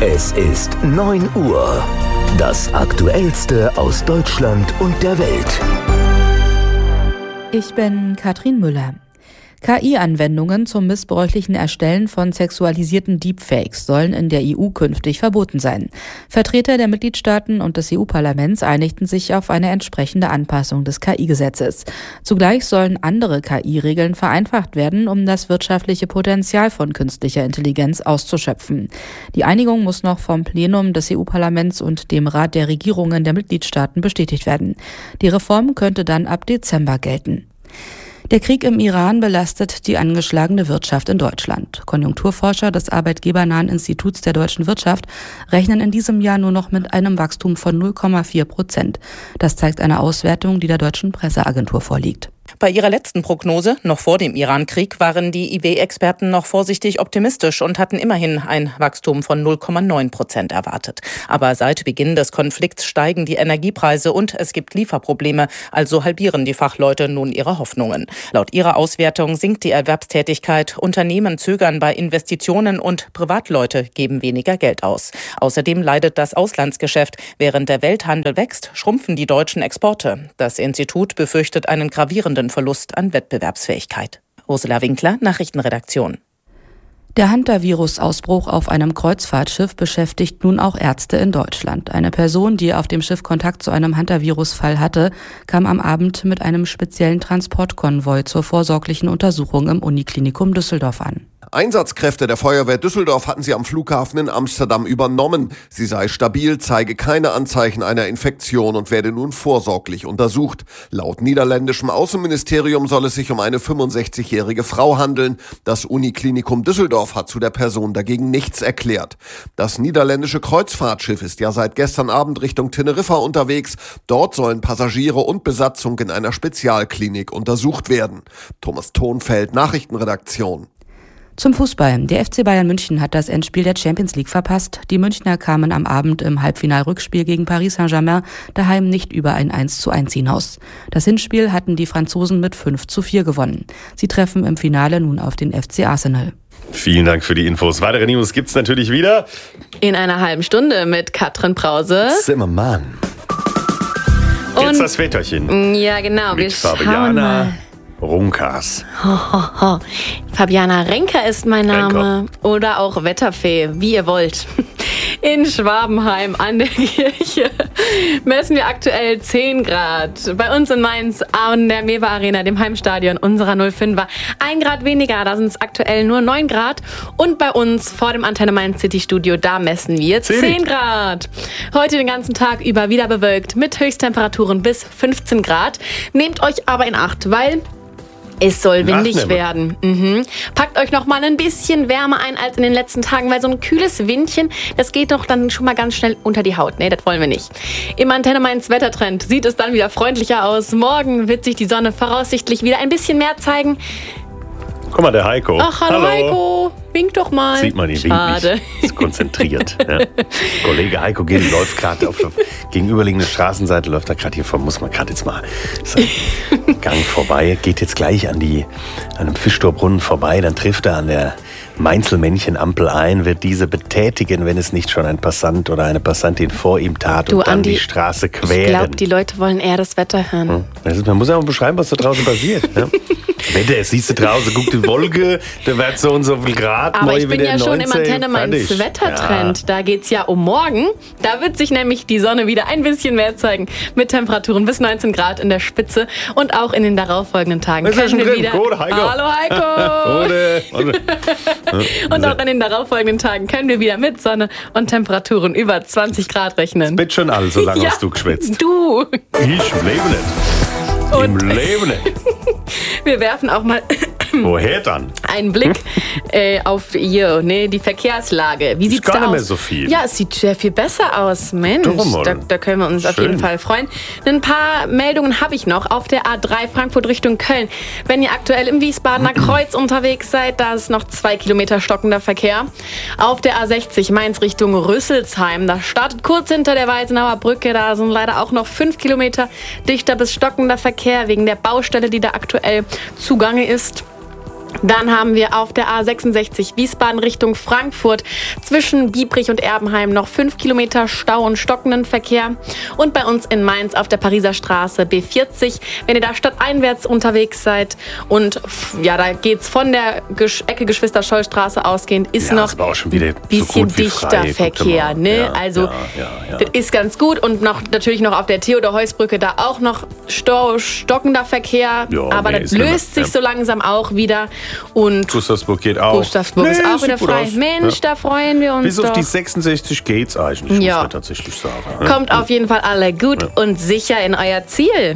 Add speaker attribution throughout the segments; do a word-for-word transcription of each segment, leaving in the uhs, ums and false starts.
Speaker 1: Es ist neun Uhr. Das Aktuellste aus Deutschland und der Welt.
Speaker 2: Ich bin Katrin Müller. K I-Anwendungen zum missbräuchlichen Erstellen von sexualisierten Deepfakes sollen in der E U künftig verboten sein. Vertreter der Mitgliedstaaten und des E U-Parlaments einigten sich auf eine entsprechende Anpassung des K I-Gesetzes. Zugleich sollen andere K I-Regeln vereinfacht werden, um das wirtschaftliche Potenzial von künstlicher Intelligenz auszuschöpfen. Die Einigung muss noch vom Plenum des E U-Parlaments und dem Rat der Regierungen der Mitgliedstaaten bestätigt werden. Die Reform könnte dann ab Dezember gelten. Der Krieg im Iran belastet die angeschlagene Wirtschaft in Deutschland. Konjunkturforscher des Arbeitgebernahen Instituts der deutschen Wirtschaft rechnen in diesem Jahr nur noch mit einem Wachstum von null Komma vier Prozent. Das zeigt eine Auswertung, die der deutschen Presseagentur vorliegt.
Speaker 3: Bei ihrer letzten Prognose, noch vor dem Iran-Krieg, waren die I W-Experten noch vorsichtig optimistisch und hatten immerhin ein Wachstum von null Komma neun Prozent erwartet. Aber seit Beginn des Konflikts steigen die Energiepreise und es gibt Lieferprobleme, also halbieren die Fachleute nun ihre Hoffnungen. Laut ihrer Auswertung sinkt die Erwerbstätigkeit, Unternehmen zögern bei Investitionen und Privatleute geben weniger Geld aus. Außerdem leidet das Auslandsgeschäft. Während der Welthandel wächst, schrumpfen die deutschen Exporte. Das Institut befürchtet einen gravierenden Verlust an Wettbewerbsfähigkeit. Ursula Winkler, Nachrichtenredaktion.
Speaker 2: Der Hantavirus-Ausbruch auf einem Kreuzfahrtschiff beschäftigt nun auch Ärzte in Deutschland. Eine Person, die auf dem Schiff Kontakt zu einem Hantavirus-Fall hatte, kam am Abend mit einem speziellen Transportkonvoi zur vorsorglichen Untersuchung im Uniklinikum Düsseldorf an.
Speaker 4: Einsatzkräfte der Feuerwehr Düsseldorf hatten sie am Flughafen in Amsterdam übernommen. Sie sei stabil, zeige keine Anzeichen einer Infektion und werde nun vorsorglich untersucht. Laut niederländischem Außenministerium soll es sich um eine fünfundsechzigjährige Frau handeln. Das Uniklinikum Düsseldorf hat zu der Person dagegen nichts erklärt. Das niederländische Kreuzfahrtschiff ist ja seit gestern Abend Richtung Teneriffa unterwegs. Dort sollen Passagiere und Besatzung in einer Spezialklinik untersucht werden. Thomas Thonfeld, Nachrichtenredaktion.
Speaker 2: Zum Fußball. Der F C Bayern München hat das Endspiel der Champions League verpasst. Die Münchner kamen am Abend im Halbfinalrückspiel gegen Paris Saint-Germain daheim nicht über ein eins zu eins hinaus. Das Hinspiel hatten die Franzosen mit fünf zu vier gewonnen. Sie treffen im Finale nun auf den F C Arsenal.
Speaker 5: Vielen Dank für die Infos. Weitere News gibt's natürlich wieder
Speaker 6: in einer halben Stunde mit Katrin Brause.
Speaker 5: Zimmermann. Und jetzt das Wetterchen.
Speaker 6: Ja, genau.
Speaker 5: Mit
Speaker 6: Wir
Speaker 5: Fabiana Runkas.
Speaker 6: Ho, ho, ho. Fabiana Renker ist mein Name.
Speaker 5: Renker.
Speaker 6: Oder auch Wetterfee, wie ihr wollt. In Schwabenheim an der Kirche messen wir aktuell zehn Grad. Bei uns in Mainz an der Mewa Arena, dem Heimstadion unserer null fünfer. Ein Grad weniger, da sind es aktuell nur neun Grad. Und bei uns vor dem Antenne Mainz City Studio, da messen wir zehn Grad. Heute den ganzen Tag über wieder bewölkt mit Höchsttemperaturen bis fünfzehn Grad. Nehmt euch aber in Acht, weil es soll windig
Speaker 5: Nachnehmen.
Speaker 6: werden. Mhm. Packt euch noch mal ein bisschen wärmer ein als in den letzten Tagen, weil so ein kühles Windchen, das geht doch dann schon mal ganz schnell unter die Haut. Nee, das wollen wir nicht. Im Antenne Mainz Wettertrend sieht es dann wieder freundlicher aus. Morgen wird sich die Sonne voraussichtlich wieder ein bisschen mehr zeigen.
Speaker 5: Guck mal, der Heiko.
Speaker 6: Ach, hallo, hallo. Heiko. Wink doch mal.
Speaker 5: Sieht man ihn,
Speaker 6: Schade.
Speaker 5: winkt nicht. Ist konzentriert. Ja. Kollege Heiko Gill läuft gerade auf der gegenüberliegenden Straßenseite, läuft da gerade hier vor, muss man gerade jetzt mal so Gang vorbei, geht jetzt gleich an, die, an dem Fischtorbrunnen vorbei, dann trifft er an der Mainzelmännchenampel ein, wird diese betätigen, wenn es nicht schon ein Passant oder eine Passantin vor ihm tat,
Speaker 6: Du,
Speaker 5: und dann
Speaker 6: Andi,
Speaker 5: die Straße queren.
Speaker 6: Ich glaube, die Leute wollen eher das Wetter hören.
Speaker 5: Hm. Das ist, man muss ja auch beschreiben, was da draußen passiert. Ja? Wetter, es siehst du draußen, guck die Wolke, da wird so und so viel Grad.
Speaker 6: Aber ich bin
Speaker 5: wieder
Speaker 6: ja schon
Speaker 5: neunzehn,
Speaker 6: im Antenne Mainz
Speaker 5: fertig.
Speaker 6: Wettertrend.
Speaker 5: Ja.
Speaker 6: Da geht's ja um morgen. Da wird sich nämlich die Sonne wieder ein bisschen mehr zeigen. Mit Temperaturen bis neunzehn Grad in der Spitze. Und auch in den darauffolgenden Tagen
Speaker 5: Ist ja
Speaker 6: können
Speaker 5: schon
Speaker 6: wir
Speaker 5: drin.
Speaker 6: wieder...
Speaker 5: Gut, Heiko.
Speaker 6: Hallo Heiko!
Speaker 5: Ohne, ohne.
Speaker 6: Und auch in den darauffolgenden Tagen können wir wieder mit Sonne und Temperaturen über zwanzig Grad rechnen.
Speaker 5: Bitte schon all, so lange
Speaker 6: Ja,
Speaker 5: hast du geschwätzt.
Speaker 6: Du!
Speaker 5: Ich im Leben nicht.
Speaker 6: Und
Speaker 5: Im Leben nicht.
Speaker 6: wir werfen auch mal
Speaker 5: Woher dann?
Speaker 6: einen Blick äh, auf hier, ne, die Verkehrslage. Wie
Speaker 5: Ist
Speaker 6: sieht's
Speaker 5: gar
Speaker 6: da
Speaker 5: nicht
Speaker 6: aus?
Speaker 5: mehr so viel.
Speaker 6: Ja, es sieht sehr viel besser aus. Mensch,
Speaker 5: Doch mal.
Speaker 6: da, da können wir uns auf
Speaker 5: Schön.
Speaker 6: jeden Fall freuen. Ein paar Meldungen habe ich noch auf der A drei Frankfurt Richtung Köln. Wenn ihr aktuell im Wiesbadener Kreuz unterwegs seid, da ist noch zwei Kilometer stockender Verkehr. Auf der A sechzig Mainz Richtung Rüsselsheim, da startet kurz hinter der Weisenauer Brücke, da sind leider auch noch fünf Kilometer dichter bis stockender Verkehr wegen der Baustelle, die da aktuell zugange ist. Dann haben wir auf der A sechsundsechzig Wiesbaden Richtung Frankfurt zwischen Biebrich und Erbenheim noch fünf Kilometer Stau und stockenden Verkehr. Und bei uns in Mainz auf der Pariser Straße B vierzig, wenn ihr da stadteinwärts unterwegs seid. Und ja, da geht's von der Gesch- Ecke Geschwister-Scholl-Straße ausgehend, ist
Speaker 5: Ja,
Speaker 6: noch
Speaker 5: ist aber auch schon wieder
Speaker 6: ein bisschen
Speaker 5: so gut wie
Speaker 6: dichter
Speaker 5: frei. Guck
Speaker 6: Verkehr.
Speaker 5: mal.
Speaker 6: Ne?
Speaker 5: Ja,
Speaker 6: also
Speaker 5: ja, ja, ja.
Speaker 6: das ist ganz gut. Und noch, natürlich noch auf der Theodor-Heuss-Brücke da auch noch sto- stockender Verkehr.
Speaker 5: Ja,
Speaker 6: aber
Speaker 5: nee,
Speaker 6: das
Speaker 5: ist
Speaker 6: löst
Speaker 5: immer,
Speaker 6: sich
Speaker 5: ja.
Speaker 6: so langsam auch wieder. Und
Speaker 5: Gustavsburg geht auch.
Speaker 6: Gustavsburg ist auch
Speaker 5: sieht
Speaker 6: wieder
Speaker 5: gut
Speaker 6: frei.
Speaker 5: aus.
Speaker 6: Mensch,
Speaker 5: Ja.
Speaker 6: da freuen wir uns
Speaker 5: Bis auf
Speaker 6: doch.
Speaker 5: die sechsundsechzig geht's eigentlich,
Speaker 6: Ja.
Speaker 5: muss man tatsächlich sagen. Ja.
Speaker 6: Kommt auf jeden Fall alle gut und sicher in euer Ziel.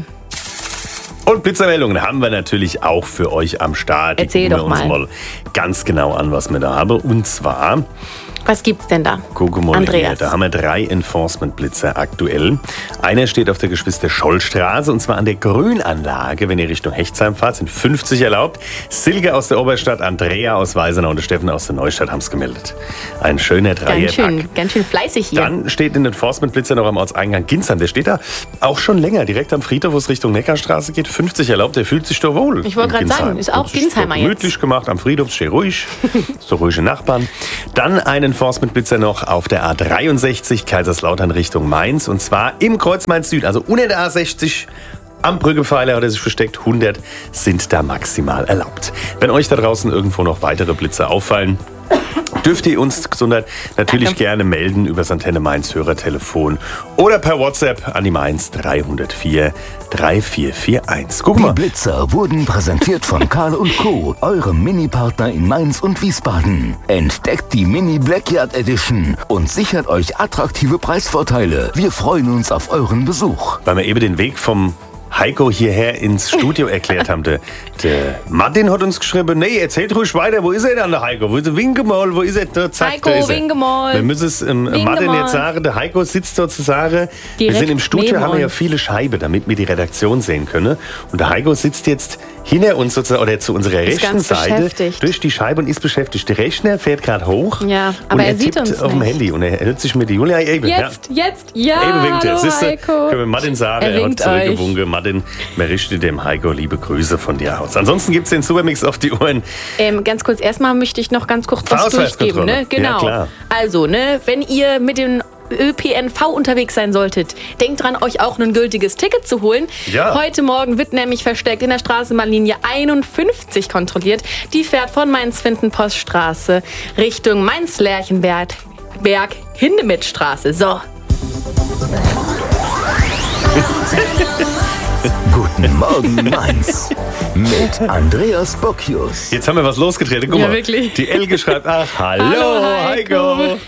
Speaker 5: Und Blitzermeldungen haben wir natürlich auch für euch am Start. Die
Speaker 6: Erzähl
Speaker 5: gucken
Speaker 6: doch
Speaker 5: wir uns
Speaker 6: mal.
Speaker 5: mal ganz genau an, was wir da haben. Und zwar,
Speaker 6: Was gibt's denn da?
Speaker 5: gucke mal
Speaker 6: Andreas.
Speaker 5: hier, da haben wir drei Enforcement-Blitzer aktuell. Einer steht auf der Geschwister-Scholl-Straße und zwar an der Grünanlage. Wenn ihr Richtung Hechtsheim fahrt, sind fünfzig erlaubt. Silke aus der Oberstadt, Andrea aus Weisenau und der Steffen aus der Neustadt haben es gemeldet. Ein schöner
Speaker 6: Ganz
Speaker 5: Dreierpack.
Speaker 6: schön, ganz schön fleißig hier.
Speaker 5: Dann steht ein Enforcement-Blitzer noch am Ortseingang Ginsheim. Der steht da auch schon länger, direkt am Friedhof, wo es Richtung Neckarstraße geht. fünfzig erlaubt, der fühlt sich doch wohl.
Speaker 6: Ich wollte
Speaker 5: in
Speaker 6: gerade sagen,
Speaker 5: Ginsheim.
Speaker 6: ist auch
Speaker 5: Hat sich
Speaker 6: Ginsheimer
Speaker 5: doch
Speaker 6: jetzt.
Speaker 5: gemütlich gemacht am Friedhof, steht ruhig. Ist doch ruhige Nachbarn. Dann ein Enforcement-Blitzer noch auf der A dreiundsechzig, Kaiserslautern Richtung Mainz. Und zwar im Kreuz Mainz Süd, also unter der A sechzig. Am Brückepfeiler hat er sich versteckt. hundert sind da maximal erlaubt. Wenn euch da draußen irgendwo noch weitere Blitze auffallen, dürft ihr uns Gesundheit natürlich
Speaker 6: Danke.
Speaker 5: gerne melden über das Antenne Mainz Hörertelefon oder per WhatsApp an die Mainz drei null vier drei vier vier eins. Guck
Speaker 1: Die
Speaker 5: mal.
Speaker 1: Blitzer wurden präsentiert von Karl und Co., eurem Mini-Partner in Mainz und Wiesbaden. Entdeckt die Mini Blackyard Edition und sichert euch attraktive Preisvorteile. Wir freuen uns auf euren Besuch.
Speaker 5: Weil wir eben den Weg vom Heiko hierher ins Studio erklärt haben. Der, der Martin hat uns geschrieben, nee, erzählt ruhig weiter, wo ist er dann, der Heiko? Wo ist er? Winke mal, wo ist er? Da, zack,
Speaker 6: Heiko,
Speaker 5: da ist er.
Speaker 6: winke mal.
Speaker 5: Wir müssen es ähm,
Speaker 6: Winke
Speaker 5: Martin
Speaker 6: mal.
Speaker 5: jetzt sagen, der Heiko sitzt sozusagen, wir
Speaker 6: Direkt
Speaker 5: sind im Studio,
Speaker 6: neben
Speaker 5: haben wir ja
Speaker 6: uns.
Speaker 5: viele Scheiben, damit wir die Redaktion sehen können. Und der Heiko sitzt jetzt hinter uns sozusagen, oder zu unserer
Speaker 6: Ist
Speaker 5: rechten
Speaker 6: ganz
Speaker 5: Seite
Speaker 6: beschäftigt.
Speaker 5: durch die Scheibe und ist beschäftigt. Der Rechner fährt gerade hoch
Speaker 6: Ja,
Speaker 5: und
Speaker 6: aber
Speaker 5: er,
Speaker 6: er sieht
Speaker 5: tippt
Speaker 6: uns
Speaker 5: auf dem
Speaker 6: nicht.
Speaker 5: Handy und er hört sich mit die Julia eben.
Speaker 6: Jetzt,
Speaker 5: ja.
Speaker 6: jetzt, ja,
Speaker 5: Eben winkt er.
Speaker 6: hallo
Speaker 5: Siehst du,
Speaker 6: Heiko.
Speaker 5: können wir Martin sagen,
Speaker 6: Er
Speaker 5: er, hat
Speaker 6: winkt
Speaker 5: zurückgewunken. Martin, wir richten dem Heiko liebe Grüße von dir aus. Ansonsten gibt es den Supermix auf die Ohren.
Speaker 6: Ähm, ganz kurz, erstmal möchte ich noch ganz kurz was
Speaker 5: Fahrausweiskontrolle.
Speaker 6: durchgeben. Ne? Genau.
Speaker 5: Ja, klar.
Speaker 6: Also, ne, wenn ihr mit dem Ö P N V unterwegs sein solltet, denkt dran, euch auch ein gültiges Ticket zu holen.
Speaker 5: Ja.
Speaker 6: Heute Morgen wird nämlich versteckt in der Straßenbahnlinie einundfünfzig kontrolliert. Die fährt von Mainz-Finten-Poststraße Richtung Mainz-Lerchenberg, Berg, Hindemithstraße. So.
Speaker 1: Guten Morgen, Mainz. Mit Andreas Bocchius.
Speaker 5: Jetzt haben wir was losgetreten. Guck
Speaker 6: Ja,
Speaker 5: mal.
Speaker 6: wirklich.
Speaker 5: Die Elke schreibt, ach, hallo,
Speaker 6: Hallo,
Speaker 5: Heiko.
Speaker 6: Heiko.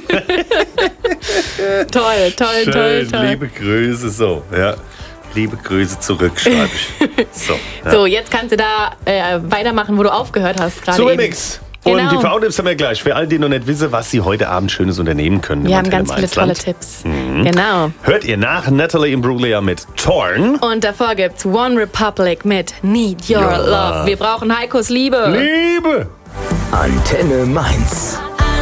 Speaker 6: Toll, toll, toll,
Speaker 5: Schön,
Speaker 6: toll.
Speaker 5: liebe Grüße, so, ja. Liebe Grüße zurück, schreibe ich. So, ja.
Speaker 6: So, jetzt kannst du da äh, weitermachen, wo du aufgehört hast gerade eben.
Speaker 5: Supermix. Und
Speaker 6: Genau.
Speaker 5: die V V-Tipps haben wir gleich. Für all die noch nicht wissen, was sie heute Abend Schönes unternehmen können.
Speaker 6: Wir
Speaker 5: im
Speaker 6: haben ganz
Speaker 5: Antenne
Speaker 6: viele
Speaker 5: Mainz
Speaker 6: tolle
Speaker 5: Land.
Speaker 6: Tipps.
Speaker 5: Mhm.
Speaker 6: Genau.
Speaker 5: Hört ihr nach Natalie Imbruglia mit Torn.
Speaker 6: Und davor gibt's One Republic mit Need Your
Speaker 5: Your
Speaker 6: Love.
Speaker 5: Love.
Speaker 6: Wir brauchen Heikos Liebe.
Speaker 5: Liebe!
Speaker 1: Antenne Mainz.